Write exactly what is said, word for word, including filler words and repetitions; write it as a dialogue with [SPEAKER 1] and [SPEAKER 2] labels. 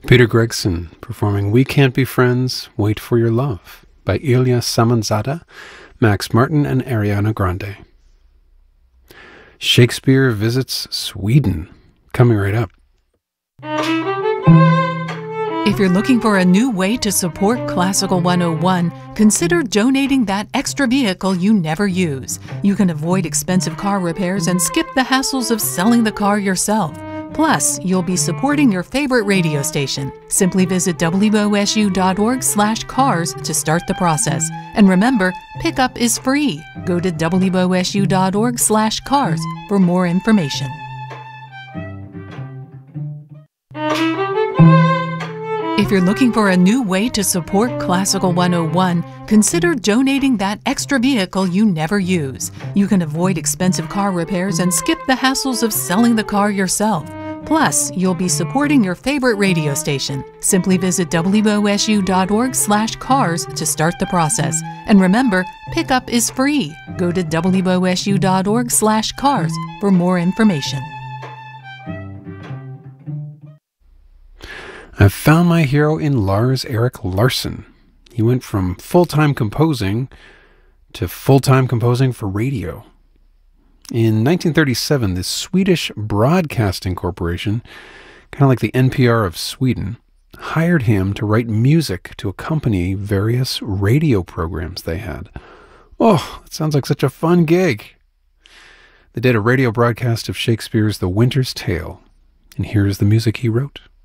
[SPEAKER 1] Peter Gregson performing We Can't Be Friends, Wait for Your Love by Ilya Samanzada, Max Martin, and Ariana Grande. Shakespeare visits Sweden, coming right up.
[SPEAKER 2] If you're looking for a new way to support Classical one oh one, consider donating that extra vehicle you never use. You can avoid expensive car repairs and skip the hassles of selling the car yourself. Plus, you'll be supporting your favorite radio station. Simply visit W O S U dot org slash cars to start the process. And remember, pickup is free. Go to W O S U dot org slash cars for more information. If you're looking for a new way to support Classical one oh one, consider donating that extra vehicle you never use. You can avoid expensive car repairs and skip the hassles of selling the car yourself. Plus, you'll be supporting your favorite radio station. Simply visit W O S U dot org slash cars to start the process. And remember, pickup is free. Go to W O S U dot org slash cars for more information.
[SPEAKER 1] I've found my hero in Lars Erik Larsson. He went from full-time composing to full-time composing for radio. In nineteen thirty-seven, the Swedish Broadcasting Corporation, kind of like the N P R of Sweden, hired him to write music to accompany various radio programs they had. Oh, it sounds like such a fun gig. They did a radio broadcast of Shakespeare's The Winter's Tale, and here's the music he wrote.